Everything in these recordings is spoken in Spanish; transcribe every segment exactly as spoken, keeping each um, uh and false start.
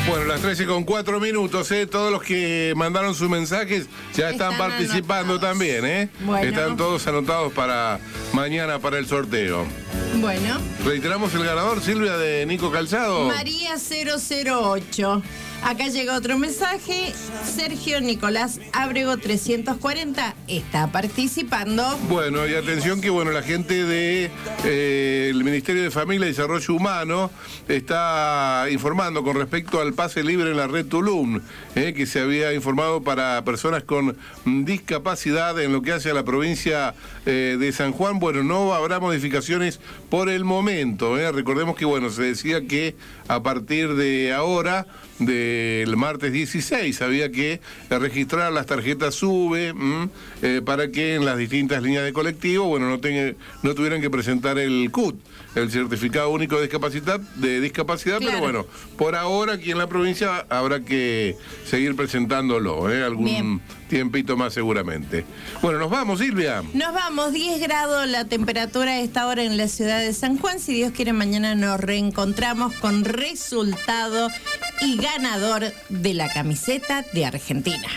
Bueno, las trece con cuatro minutos, ¿eh? Todos los que mandaron sus mensajes ya están, están participando anotados. También, ¿eh? Bueno. Están todos anotados para mañana para el sorteo. Bueno. Reiteramos el ganador, Silvia, de Nico Calzado. María cero cero ocho. Acá llega otro mensaje. Sergio Nicolás Ábrego trescientos cuarenta está participando. Bueno, y atención que bueno, la gente de eh, el Ministerio de Familia y Desarrollo Humano está informando con respecto al pase libre en la red Tulum, eh, que se había informado para personas con discapacidad en lo que hace a la provincia eh, de San Juan. Bueno, no habrá modificaciones por el momento. Eh. Recordemos que bueno, se decía que a partir de ahora, del martes dieciséis, había que registrar las tarjetas SUBE mmm, eh, para que en las distintas líneas de colectivo, bueno, no, tenga, no tuvieran que presentar el C U D, el Certificado Único de Discapacidad, de discapacidad claro. Pero bueno, por ahora aquí en la provincia habrá que seguir presentándolo, ¿eh? Algún Bien. tiempito más seguramente. Bueno, nos vamos, Silvia. Nos vamos, diez grados la temperatura a esta hora en la ciudad de San Juan. Si Dios quiere, mañana nos reencontramos con resultado y ganador de la camiseta de Argentina.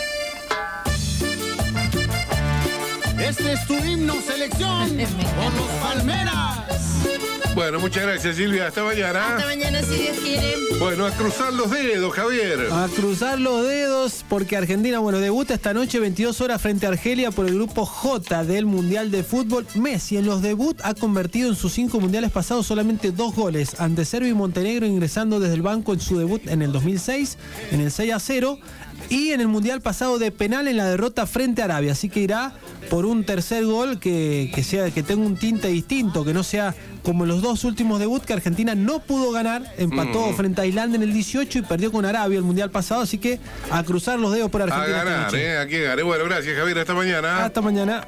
Este es tu himno, selección, con los Palmeras. Bueno, muchas gracias, Silvia. Hasta mañana. Hasta mañana, si Dios quiere. Bueno, a cruzar los dedos, Javier. A cruzar los dedos, porque Argentina, bueno, debuta esta noche veintidós horas frente a Argelia por el grupo J del Mundial de Fútbol. Messi en los debut ha convertido en sus cinco mundiales pasados solamente dos goles, ante Serbia y Montenegro, ingresando desde el banco en su debut en el dos mil seis, en el seis a cero, y en el mundial pasado de penal en la derrota frente a Arabia. Así que irá por un tercer gol que, que, sea, que tenga un tinte distinto, que no sea como en los dos últimos debuts que Argentina no pudo ganar, empató mm. frente a Islandia en el dieciocho y perdió con Arabia el mundial pasado, así que a cruzar los dedos por Argentina. A ganar, eh, a que gane. Bueno, gracias, Javier, hasta mañana. Hasta mañana.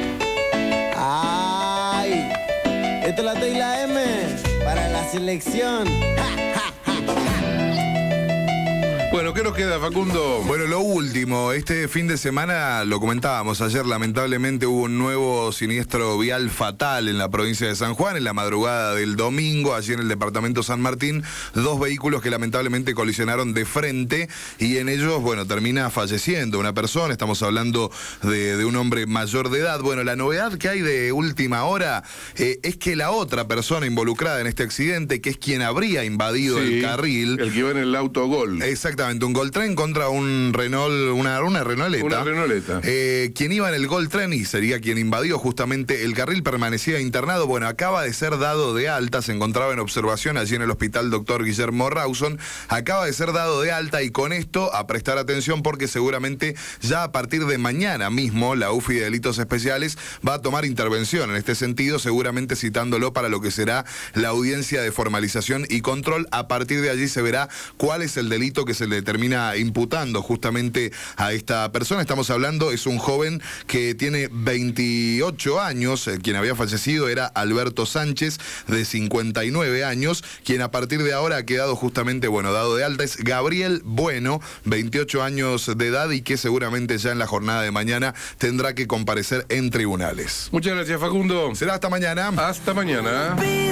Ay, esto es la T y la M para la selección. ¡Ja, ja! Bueno, ¿qué nos queda, Facundo? Bueno, lo último, este fin de semana, lo comentábamos ayer, lamentablemente hubo un nuevo siniestro vial fatal en la provincia de San Juan, en la madrugada del domingo, allí en el departamento San Martín, dos vehículos que lamentablemente colisionaron de frente y en ellos, bueno, termina falleciendo una persona, estamos hablando de, de un hombre mayor de edad. Bueno, la novedad que hay de última hora eh, es que la otra persona involucrada en este accidente, que es quien habría invadido sí, el carril... el que iba en el auto Gol. Exactamente. Un Gol Tren contra un Renault, una, una Renauleta. Una Renauleta. Eh, quien iba en el Gol Tren y sería quien invadió justamente el carril, permanecía internado. Bueno, acaba de ser dado de alta, se encontraba en observación allí en el hospital doctor Guillermo Rawson. Acaba de ser dado de alta y con esto a prestar atención porque seguramente ya a partir de mañana mismo la U F I de Delitos Especiales va a tomar intervención en este sentido, seguramente citándolo para lo que será la audiencia de formalización y control. A partir de allí se verá cuál es el delito que se le termina imputando justamente a esta persona. Estamos hablando, es un joven que tiene veintiocho años, eh, quien había fallecido era Alberto Sánchez, de cincuenta y nueve años, quien a partir de ahora ha quedado justamente, bueno, dado de alta, es Gabriel Bueno, veintiocho años de edad y que seguramente ya en la jornada de mañana tendrá que comparecer en tribunales. Muchas gracias, Facundo. Será hasta mañana. Hasta mañana.